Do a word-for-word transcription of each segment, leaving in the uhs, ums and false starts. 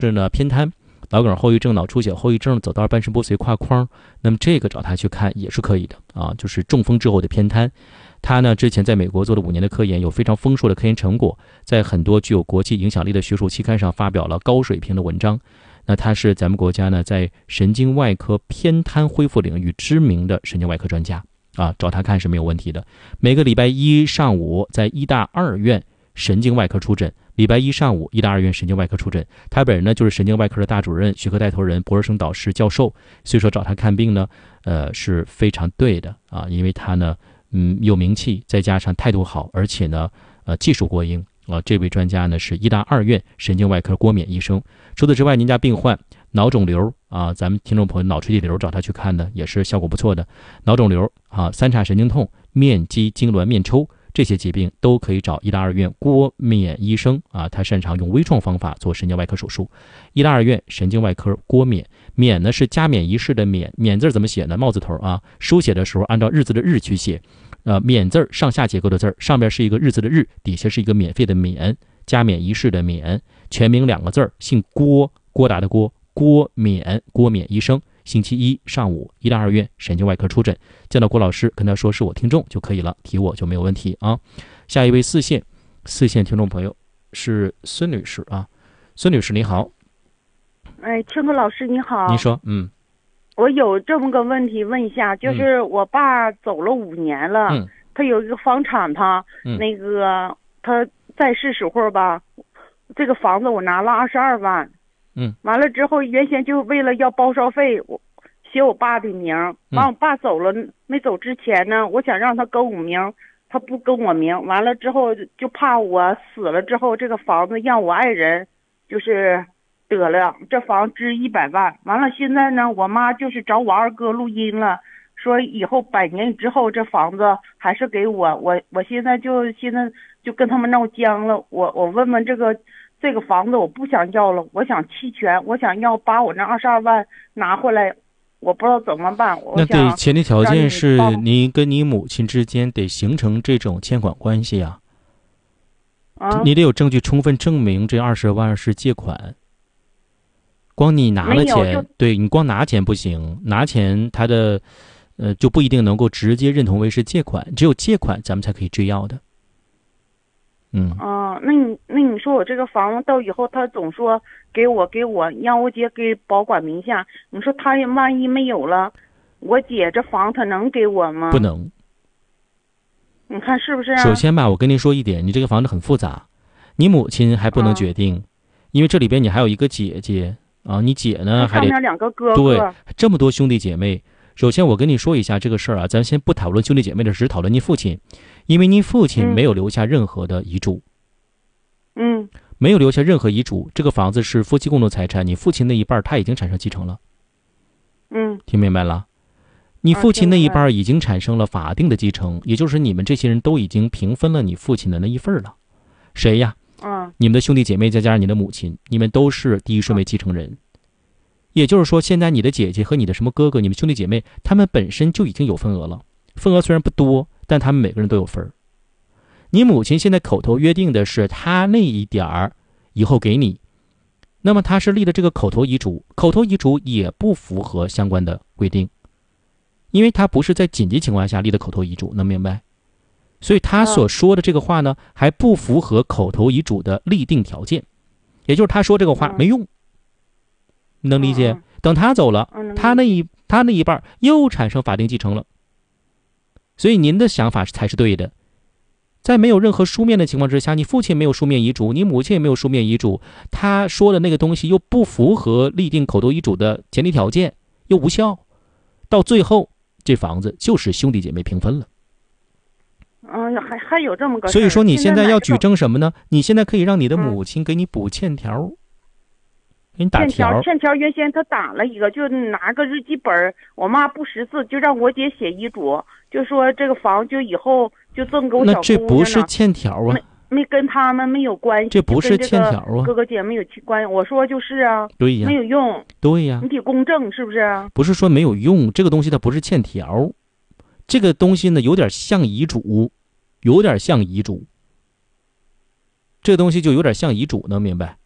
是呢偏瘫，脑梗后遗症、脑出血后遗症、走道半身不遂、胯框，那么这个找他去看也是可以的啊，就是中风之后的偏瘫。他呢之前在美国做了五年的科研，有非常丰硕的科研成果，在很多具有国际影响力的学术期刊上发表了高水平的文章。那他是咱们国家呢在神经外科偏瘫恢复领域知名的神经外科专家啊，找他看是没有问题的。每个礼拜一上午在医大二院神经外科出诊，礼拜一上午医大二院神经外科出诊。他本人呢就是神经外科的大主任、学科带头人、博士生导师、教授，所以说找他看病呢，呃是非常对的啊，因为他呢，嗯有名气，再加上态度好，而且呢，呃技术过硬啊。这位专家呢是医大二院神经外科郭冕医生。除此之外，您家病患脑肿瘤啊，咱们听众朋友脑垂体瘤找他去看呢，也是效果不错的。脑肿瘤啊、三叉神经痛、面肌痉挛、面抽。这些疾病都可以找医大二院郭冕医生啊，他擅长用微创方法做神经外科手术。医大二院神经外科郭冕，冕呢是加冕仪式的冕，冕字怎么写呢？帽子头啊，书写的时候按照日字的日去写，呃，冕字上下结构的字，上边是一个日字的日，底下是一个免费的免，加冕仪式的冕，全名两个字，姓郭，郭达的郭，郭冕，郭冕医生。星期一上午，医大二院神经外科出诊，见到郭老师，跟他说是我听众就可以了，提我就没有问题啊。下一位四线，四线听众朋友是孙女士啊，孙女士你好。 哎，青哥老师你好。 您说，嗯， 我有这么个问题问一下，就是我爸走了五年了， 嗯， 他有一个房产他， 嗯， 那个他在世时候吧，这个房子我拿了二十二万。 嗯， 完了之后，原先就为了要包烧费，我写我爸的名。完，我爸走了，没走之前呢，我想让他跟我名，他不跟我名。完了之后，就怕我死了之后，这个房子让我爱人就是得了，这房值一百万。完了，现在呢，我妈就是找我二哥录音了，说以后百年之后这房子还是给我。我我现在就现在就跟他们闹僵了。我我问问这个。这个房子我不想要了，我想弃权，我想要把我那二十二万拿回来，我不知道怎么办。 那得前提条件是你跟你母亲之间得形成这种欠款关系啊， 啊你得有证据充分证明这二十万是借款。光你拿了钱，对你光拿钱不行，拿钱他的呃就不一定能够直接认同为是借款，只有借款咱们才可以追要的。嗯啊，那你那你说我这个房子到以后他总说给我给我让我姐给保管名下，你说他万一没有了，我姐这房他能给我吗？ 不能。 你看是不是啊？ 首先吧，我跟您说一点，你这个房子很复杂，你母亲还不能决定，啊、因为这里边你还有一个姐姐啊，你姐呢还得上面两个哥哥， 对，这么多兄弟姐妹。首先我跟你说一下这个事儿啊，咱先不讨论兄弟姐妹的事，只讨论您父亲，因为您父亲没有留下任何的遗嘱， 嗯， 没有留下任何遗嘱，这个房子是夫妻共同财产，你父亲那一半他已经产生继承了， 嗯， 听明白了？你父亲那一半已经产生了法定的继承，也就是你们这些人都已经平分了你父亲的那一份了。谁呀？ 嗯， 你们的兄弟姐妹再加上你的母亲，你们都是第一顺位继承人。也就是说，现在你的姐姐和你的什么哥哥，你们兄弟姐妹，他们本身就已经有份额了。份额虽然不多，但他们每个人都有份儿。你母亲现在口头约定的是，他那一点儿以后给你，那么他是立的这个口头遗嘱，口头遗嘱也不符合相关的规定，因为他不是在紧急情况下立的口头遗嘱，能明白？所以他所说的这个话呢，还不符合口头遗嘱的立定条件，也就是他说这个话没用。能理解？等他走了，他那一他那一半又产生法定继承了，所以您的想法才是对的。在没有任何书面的情况之下，你父亲没有书面遗嘱，你母亲也没有书面遗嘱，他说的那个东西又不符合立定口头遗嘱的前提条件，又无效，到最后这房子就是兄弟姐妹平分了。 嗯，还还有这么个事。 所以说你现在要举证什么呢？你现在可以让你的母亲给你补欠条。给你打条， 欠条原先他打了一个，就拿个日记本，我妈不识字，就让我姐写遗嘱，就说这个房就以后就赠给我小姑娘。 那这不是欠条啊， 没没跟他们没有关系， 这不是欠条啊， 哥哥姐妹有关系。我说就是啊， 对呀， 没有用， 对呀， 你得公证是不是？ 不是说没有用，这个东西它不是欠条，这个东西呢有点像遗嘱，有点像遗嘱，这个东西就有点像遗嘱，能明白？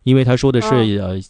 因为他说的是嗯呃